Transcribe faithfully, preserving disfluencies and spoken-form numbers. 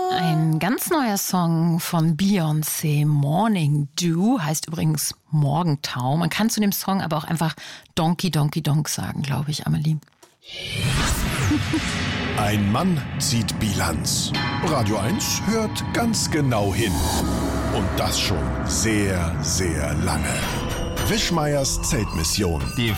Ein ganz neuer Song von Beyoncé, Morning Dew, heißt übrigens Morgentau. Man kann zu dem Song aber auch einfach Donkey Donkey Donk sagen, glaube ich, Amelie. Ein Mann zieht Bilanz. Radio eins hört ganz genau hin. Und das schon sehr, sehr lange. Wischmeiers Zeltmission. Die